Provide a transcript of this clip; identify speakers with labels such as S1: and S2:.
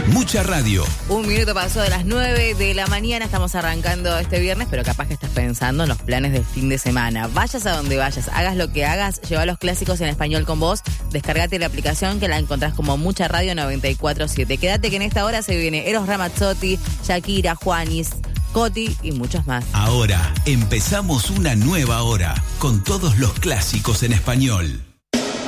S1: Mucha radio.
S2: 1 minuto pasó de las 9 de la mañana, estamos arrancando este viernes, pero capaz que estás pensando en los planes del fin de semana. Vayas a donde vayas, hagas lo que hagas, lleva los clásicos en español con vos, descargate la aplicación que la encontrás como Mucha Radio 94.7. Quédate que en esta hora se viene Eros Ramazzotti, Shakira, Juanis, Coti y muchos más.
S1: Ahora empezamos una nueva hora con todos los clásicos en español.